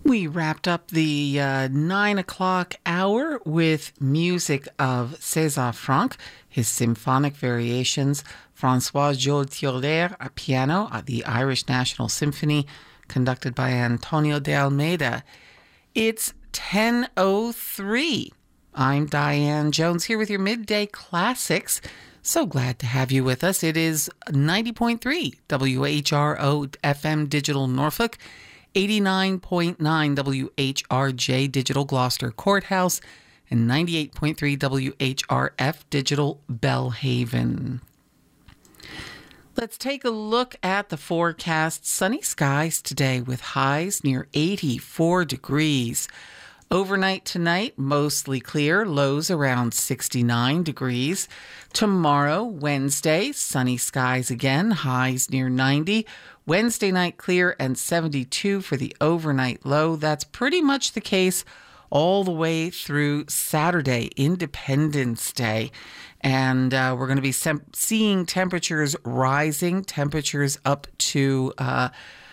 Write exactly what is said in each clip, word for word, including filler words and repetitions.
We wrapped up the uh, nine o'clock hour with music of César Franck, his symphonic variations, François Joe Tioler at piano at the Irish National Symphony, conducted by Antonio de Almeida. It's ten oh three. I'm Diane Jones here with your Midday Classics. So glad to have you with us. It is ninety point three W H R O F M Digital Norfolk, eighty-nine point nine W H R J Digital Gloucester Courthouse, and ninety-eight point three W H R F Digital Bellhaven. Let's take a look at the forecast. Sunny skies today with highs near eighty-four degrees. Overnight tonight, mostly clear, lows around sixty-nine degrees. Tomorrow, Wednesday, sunny skies again, highs near ninety. Wednesday night clear and seventy-two for the overnight low. That's pretty much the case all the way through Saturday, Independence Day. And uh, we're going to be sem- seeing temperatures rising, temperatures up to, uh,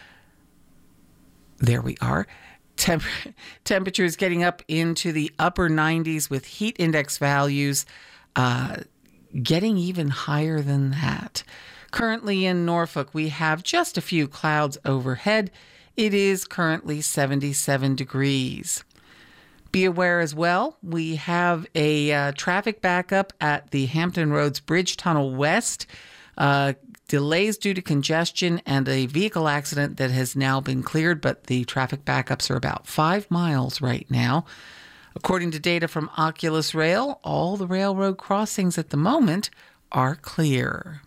there we are, Temp- temperatures getting up into the upper nineties with heat index values uh, getting even higher than that. Currently in Norfolk, we have just a few clouds overhead. It is currently seventy-seven degrees. Be aware as well, we have a uh, traffic backup at the Hampton Roads Bridge Tunnel West. Uh, delays due to congestion and a vehicle accident that has now been cleared, but the traffic backups are about five miles right now. According to data from Oculus Rail, all the railroad crossings at the moment are clear.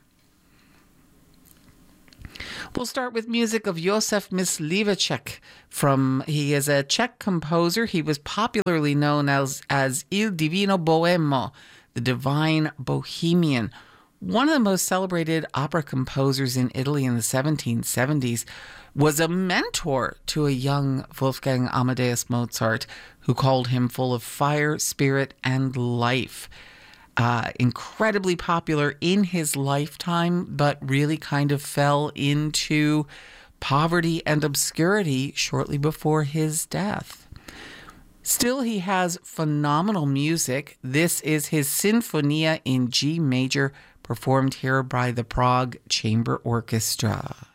We'll start with music of Josef Mysliveček. From he is a Czech composer. He was popularly known as as Il Divino Boemo, the Divine Bohemian. One of the most celebrated opera composers in Italy in the seventeen seventies, was a mentor to a young Wolfgang Amadeus Mozart, who called him full of fire, spirit, and life. Uh, incredibly popular in his lifetime, but really kind of fell into poverty and obscurity shortly before his death. Still, he has phenomenal music. This is his Sinfonia in G major, performed here by the Prague Chamber Orchestra.